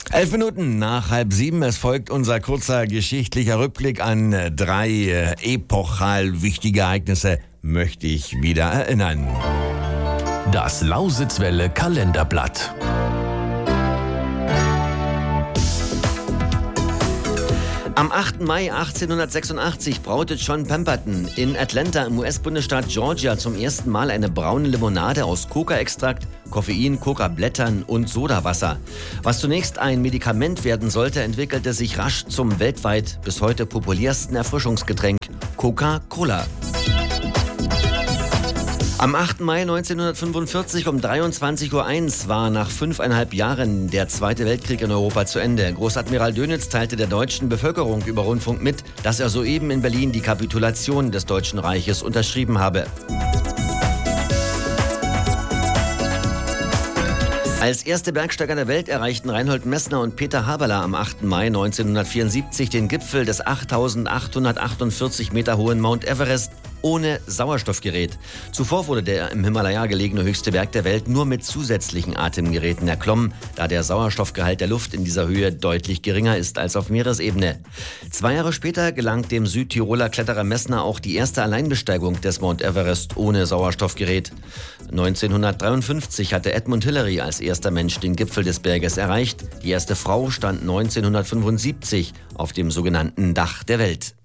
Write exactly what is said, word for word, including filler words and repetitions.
Elf Minuten nach halb sieben. Es folgt unser kurzer geschichtlicher Rückblick an drei äh, epochal wichtige Ereignisse, möchte ich wieder erinnern. Das Lausitzwelle Kalenderblatt. Am achten Mai achtzehnhundertsechsundachtzig braute John Pemberton in Atlanta im U S-Bundesstaat Georgia zum ersten Mal eine braune Limonade aus Coca-Extrakt, Koffein, Coca-Blättern und Sodawasser. Was zunächst ein Medikament werden sollte, entwickelte sich rasch zum weltweit bis heute populärsten Erfrischungsgetränk Coca-Cola. Am achten Mai neunzehnhundertfünfundvierzig um dreiundzwanzig Uhr eins war nach fünfeinhalb Jahren der Zweite Weltkrieg in Europa zu Ende. Großadmiral Dönitz teilte der deutschen Bevölkerung über Rundfunk mit, dass er soeben in Berlin die Kapitulation des Deutschen Reiches unterschrieben habe. Als erste Bergsteiger der Welt erreichten Reinhold Messner und Peter Haberler am achten Mai neunzehnhundertvierundsiebzig den Gipfel des achttausendachthundertachtundvierzig Meter hohen Mount Everest ohne Sauerstoffgerät. Zuvor wurde der im Himalaya gelegene höchste Berg der Welt nur mit zusätzlichen Atemgeräten erklommen, da der Sauerstoffgehalt der Luft in dieser Höhe deutlich geringer ist als auf Meeresebene. Zwei Jahre später gelang dem Südtiroler Kletterer Messner auch die erste Alleinbesteigung des Mount Everest ohne Sauerstoffgerät. neunzehnhundertdreiundfünfzig hatte Edmund Hillary als erster Mensch den Gipfel des Berges erreicht. Die erste Frau stand neunzehnhundertfünfundsiebzig auf dem sogenannten Dach der Welt.